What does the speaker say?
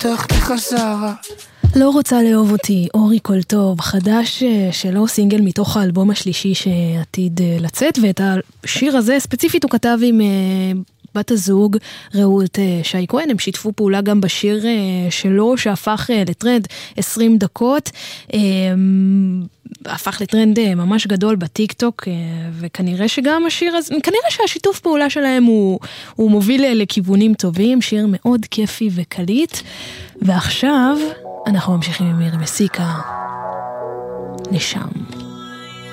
אותך כחזרה. לא רוצה לאהוב אותי, אורי כל טוב, חדש שלו, סינגל מתוך האלבום השלישי שעתיד לצאת, ואת השיר הזה ספציפית הוא כתב עם בת הזוג רעות שי כהן. הם שיתפו פעולה גם בשיר שלו שהפך לטרנד 20 דקות, הפך לטרנד ממש גדול בטיק-טוק, וכנראה שגם השיר הזה, כנראה שהשיתוף פעולה שלהם הוא מוביל לכיוונים טובים, שיר מאוד כיפי וקליט. ועכשיו אנחנו ממשיכים עם מיר מסיקה לשם.